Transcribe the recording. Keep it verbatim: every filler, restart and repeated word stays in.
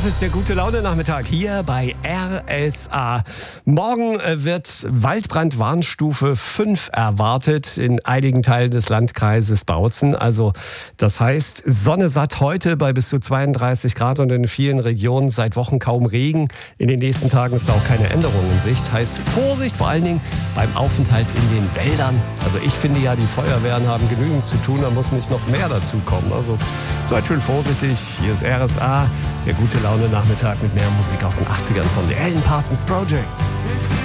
Das ist der Gute-Laune-Nachmittag hier bei R S A. Morgen wird Waldbrand-Warnstufe fünf erwartet in einigen Teilen des Landkreises Bautzen. Also das heißt, Sonne satt heute bei bis zu zweiunddreißig Grad und in vielen Regionen seit Wochen kaum Regen. In den nächsten Tagen ist da auch keine Änderung in Sicht. Heißt Vorsicht, vor allen Dingen beim Aufenthalt in den Wäldern. Also ich finde ja, die Feuerwehren haben genügend zu tun, da muss nicht noch mehr dazu kommen. Also seid schön vorsichtig. Hier ist R S A, der Gute-Laune-Nachmittag mit mehr Musik aus den achtzigern von The Alan Parsons Project.